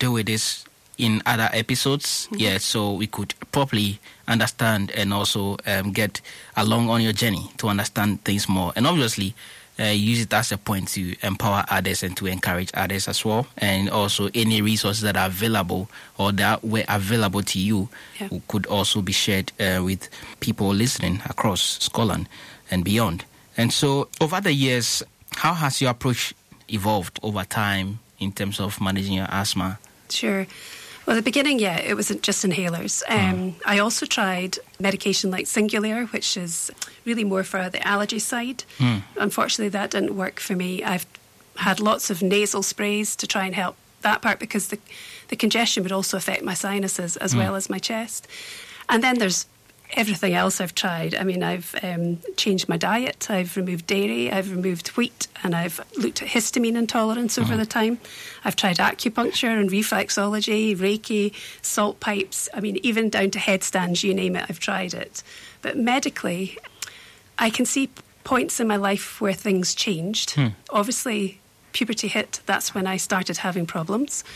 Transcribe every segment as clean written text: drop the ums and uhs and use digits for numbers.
deal with this in other episodes, so we could properly understand and also get along on your journey to understand things more. And obviously, use it as a point to empower others and to encourage others as well. And also any resources that are available or that were available to you could also be shared with people listening across Scotland and beyond. And so over the years, how has your approach evolved over time in terms of managing your asthma? Sure. Well, at the beginning, it wasn't just inhalers. I also tried medication like Singulair, which is really more for the allergy side. Unfortunately, that didn't work for me. I've had lots of nasal sprays to try and help that part because the congestion would also affect my sinuses as well as my chest. And then there's everything else I've tried. I mean, I've changed my diet. I've removed dairy. I've removed wheat. And I've looked at histamine intolerance over the time. I've tried acupuncture and reflexology, Reiki, salt pipes. I mean, even down to headstands, you name it, I've tried it. But medically, I can see points in my life where things changed. Obviously, puberty hit. That's when I started having problems.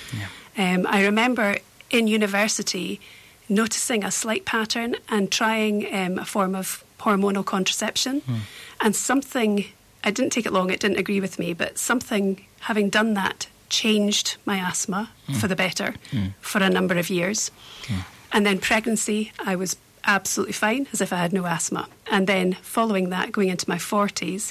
I remember in university noticing a slight pattern and trying a form of hormonal contraception. And something, I didn't take it long, it didn't agree with me, but something, having done that, changed my asthma for the better for a number of years. And then pregnancy, I was absolutely fine, as if I had no asthma. And then following that, going into my 40s,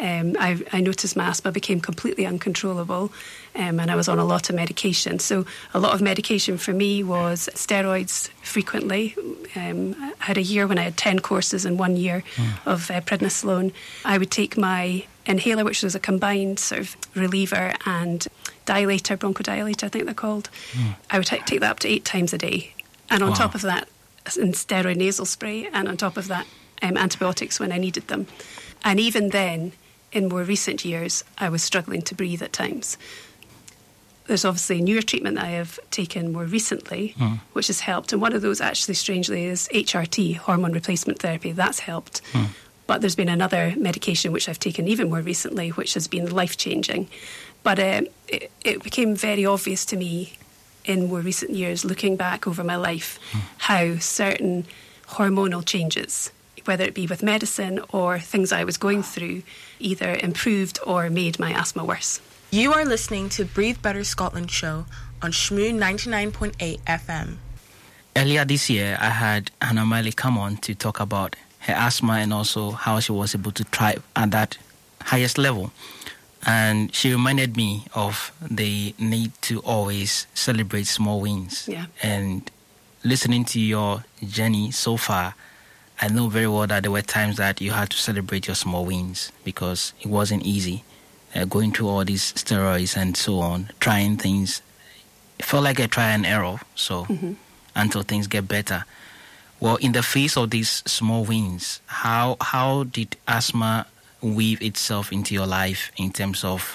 I noticed my asthma became completely uncontrollable, and I was on a lot of medication. So a lot of medication for me was steroids frequently. I had a year when I had 10 courses in 1 year of prednisolone. I would take my inhaler, which was a combined sort of reliever and dilator, bronchodilator, I think they're called. I would take that up to 8 times a day. And on top of that, and steroid nasal spray, and on top of that, antibiotics when I needed them. And even then, in more recent years, I was struggling to breathe at times. There's obviously newer treatment that I have taken more recently, which has helped. And one of those, actually, strangely, is HRT, hormone replacement therapy. That's helped. But there's been another medication which I've taken even more recently, which has been life-changing. But it became very obvious to me in more recent years, looking back over my life, how certain hormonal changes, whether it be with medicine or things I was going through, either improved or made my asthma worse. You are listening to Breathe Better Scotland show on Shmoo 99.8 FM. Earlier this year, I had Hannah Miley come on to talk about her asthma and also how she was able to thrive at that highest level. And she reminded me of the need to always celebrate small wins. And listening to your journey so far, I know very well that there were times that you had to celebrate your small wins because it wasn't easy. Going through all these steroids and so on, trying things. It felt like a try and error, so until things get better. Well, in the face of these small wins, how did asthma weave itself into your life in terms of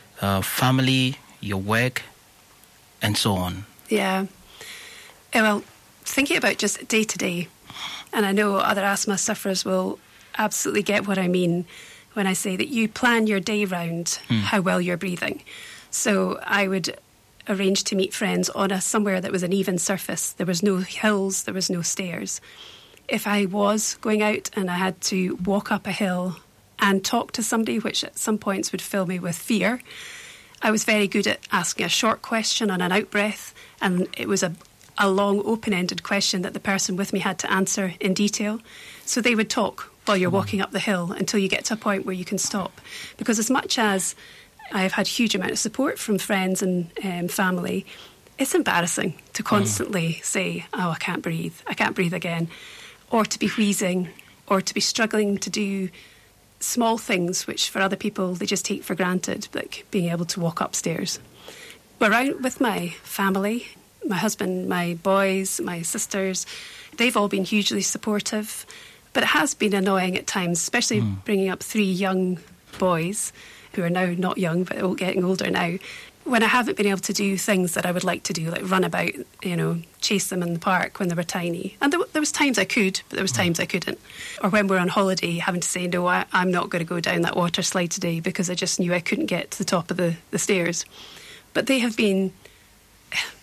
family, your work, and so on? Well, thinking about just day to day, and I know other asthma sufferers will absolutely get what I mean when I say that you plan your day round how well you're breathing. So I would arrange to meet friends on somewhere that was an even surface. There was no hills, there was no stairs. If I was going out and I had to walk up a hill and talk to somebody, which at some points would fill me with fear, I was very good at asking a short question on an out-breath, and it was a long open-ended question that the person with me had to answer in detail. So they would talk while you're walking up the hill until you get to a point where you can stop. Because as much as I've had huge amount of support from friends and family, it's embarrassing to constantly say, I can't breathe again, or to be wheezing, or to be struggling to do small things which for other people they just take for granted, like being able to walk upstairs. But around with my family, my husband, my boys, my sisters, they've all been hugely supportive. But it has been annoying at times, especially bringing up 3 young boys who are now not young but all getting older now, when I haven't been able to do things that I would like to do, like run about, chase them in the park when they were tiny. And there was times I could, but there was times I couldn't. Or when we're on holiday, having to say, no, I'm not going to go down that water slide today because I just knew I couldn't get to the top of the stairs. But they have been